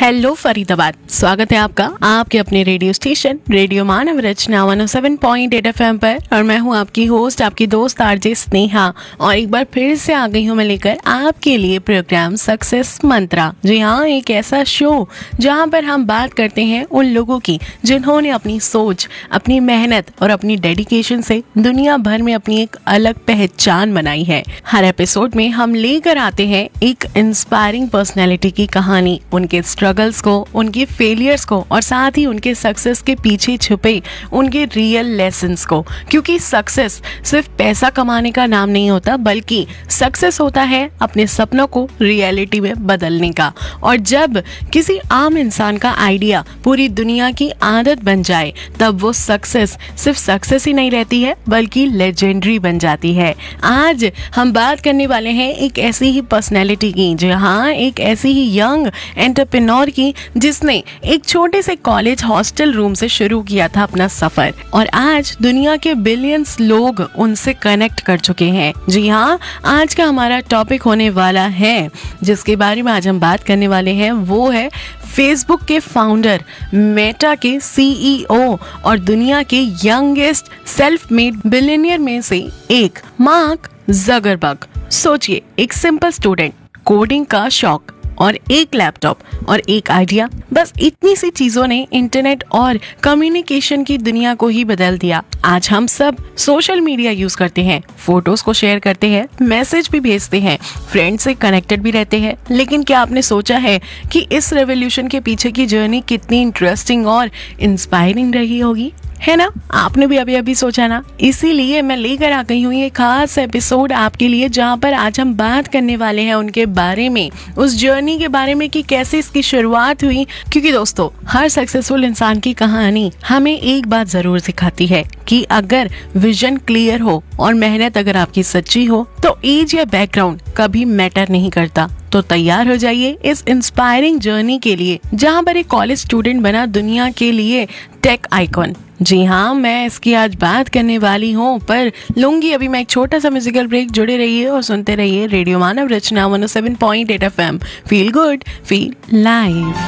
Hello Faridabad, स्वागत है आपका आपके अपने रेडियो स्टेशन रेडियो मानव रचना 107.8 FM पर। और मैं हूं आपकी होस्ट, आपकी दोस्त आरजे स्नेहा। और एक बार फिर से आ गई हूं मैं लेकर आपके लिए प्रोग्राम सक्सेस मंत्रा। जी हाँ, एक ऐसा शो जहां पर हम बात करते हैं उन लोगों की जिन्होंने अपनी सोच, अपनी मेहनत और अपनी डेडिकेशन से दुनिया भर में अपनी एक अलग पहचान बनाई है। हर एपिसोड में हम लेकर आते हैं एक इंस्पायरिंग पर्सनैलिटी की कहानी, उनके स्ट्रगल्स को, उनके फेलियर्स को और साथ ही उनके सक्सेस के पीछे छुपे उनके रियल लेसन्स को। क्योंकि सक्सेस सिर्फ पैसा कमाने का नाम नहीं होता, बल्कि सक्सेस होता है अपने सपनों को रियलिटी में बदलने का। और जब किसी आम इंसान का आइडिया पूरी दुनिया की आदत बन जाए, तब वो सक्सेस सिर्फ सक्सेस ही नहीं रहती है, बल्कि लेजेंडरी बन जाती है। आज हम बात करने वाले हैं एक ऐसी ही पर्सनैलिटी की, जहाँ एक ऐसी ही यंग एंटरप्रेन्योर की, जिसने एक छोटे से कॉलेज हॉस्टल रूम से शुरू किया था अपना सफर। और आज दुनिया के बिलियंस लोग उनसे कनेक्ट कर चुके हैं। जी हाँ, आज का हमारा टॉपिक होने वाला है, जिसके बारे में आज हम बात करने वाले हैं, वो है फेसबुक के फाउंडर, मेटा के सीईओ और दुनिया के यंगेस्ट सेल्फ मेड बिलियनियर में से एक, मार्क ज़करबर्ग। सोचिए, एक सिंपल स्टूडेंट, कोडिंग का शौक और एक लैपटॉप और एक आइडिया, बस इतनी सी चीजों ने इंटरनेट और कम्युनिकेशन की दुनिया को ही बदल दिया। आज हम सब सोशल मीडिया यूज करते हैं, फोटोज को शेयर करते हैं, मैसेज भी भेजते हैं, फ्रेंड से कनेक्टेड भी रहते हैं। लेकिन क्या आपने सोचा है कि इस रेवोल्यूशन के पीछे की जर्नी कितनी इंटरेस्टिंग और इंस्पायरिंग रही होगी, है ना? आपने भी अभी सोचा ना? इसीलिए मैं लेकर आ गई हूँ ये खास एपिसोड आपके लिए, जहाँ पर आज हम बात करने वाले हैं उनके बारे में, उस जर्नी के बारे में कि कैसे इसकी शुरुआत हुई। क्योंकि दोस्तों, हर सक्सेसफुल इंसान की कहानी हमें एक बात जरूर सिखाती है कि अगर विजन क्लियर हो और मेहनत अगर आपकी सच्ची हो, तो एज या बैकग्राउंड कभी मैटर नहीं करता। तो तैयार हो जाइए इस इंस्पायरिंग जर्नी के लिए, जहाँ पर एक कॉलेज स्टूडेंट बना दुनिया के लिए टेक आइकॉन। जी हाँ, मैं इसकी आज बात करने वाली हूँ, पर लूंगी अभी मैं एक छोटा सा म्यूजिकल ब्रेक। जुड़े रहिए और सुनते रहिए रेडियो मानव रचना 107.8 FM। Feel good, feel live.